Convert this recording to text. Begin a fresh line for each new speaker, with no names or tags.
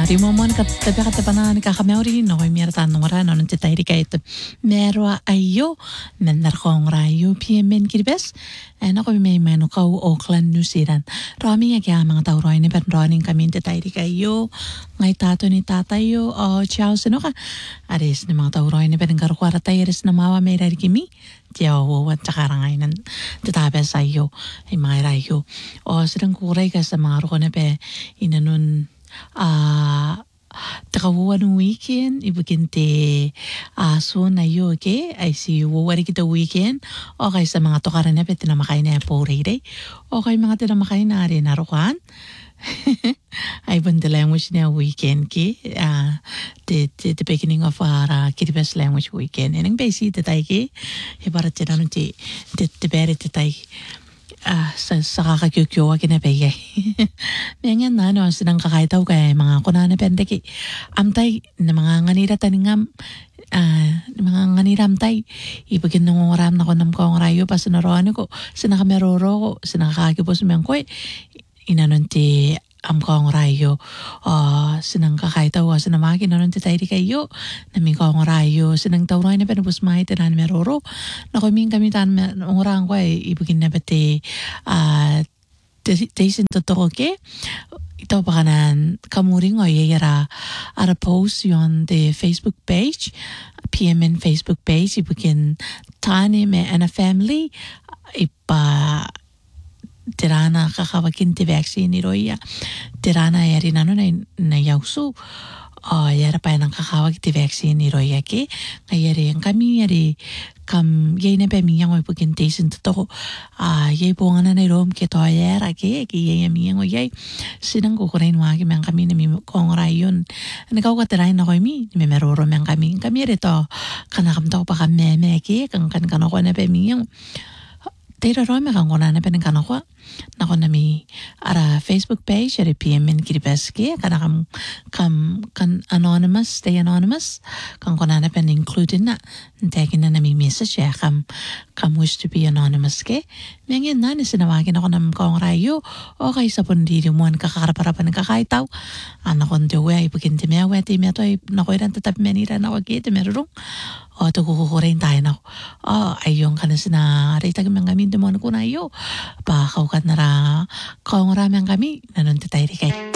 Rimomon katabi kakamaurin no miratan ngora non titairi kait merwa ayo mennar kong rayo PMN kiribes ko may mano kau Auckland New Zealand rami ya kaya mga tao roy ni pen roning kami titairi kayo ngay tato ni tatayo ciao sino ka aris ni mga tao roy ni pen garkwara tayeres na mawa may rari kimi ciao at sakarangay nan titabe sayo ay mga rayo sedang kuray ka sa mga roko na pe inanon takawan weekend ibukin te so na yo ke ay si wari kita weekend okay sa mga tokaran na pet na makain na po rede okay mga tinamakain na rin narukan ay bunda language na weekend ke the beginning of our Kiribati language weekend and basi tatay ke ibarat tinanong ti bere tatay sa kakakyukyo wa kinapegay. Mayangan na, no, sinang kakaitaw kay mga kunana pendeki. Amtay, na mga nganira taningam, mga nganira amtay, ibagin nung oram na ko ng kong rayo, pa sinaroan ko, sinakameroro ko, sinakakipos mayang ko, inanon ti kong rayo, sinang kakaitaw, sinamaki, nanon ti tayo di kayo, namin kong rayo, sinang tawroy na pinabos mahi, tinan meroro, na kuming kamitan, orang ko ay ibagin na pati, Taysin totoo ke, ito pa kanan, kamuring o yayara, ara post yon the Facebook page, PMN Facebook page, ibagin tani me and a family, ipa, tirana kakawagin ti vaccine ni Roya. Tirana yari na na yausu. Yara pa ng kakawag ti vaccine ni Roya ke. Ngayari ang kami yari yay na pa miyang o ipugintation to ko. Yay po nga na rom ke to yara ke. Yay miyang o yay. Sinang kukurin wagi mayang kami na may kong rayon. Nagaw ka tirahin ako mi. May meroro mayang kami. Kami rito. Kanakamta ko pa kami ke. Kan ko na pa miyang. Tira rome kang kuna na pinagkano ko. Nako na mi ara Facebook page ari PMN Kiribati kan anonymous stay anonymous kang kuna na pen included na tagin na mi message ya kam wish to be anonymous ke mengen na ni sinawagin ako ng kong rayo okay sa pundiri mo an kakarapan kakaitaw anakon de way ibukin de me weti me toy nakoiran tatap menira na wagete merong to kukukurin tayo na ayong kanasina rita kami ang gamin mo na kunayo pa kaukat na ra kong ramang kami nanon tayo kay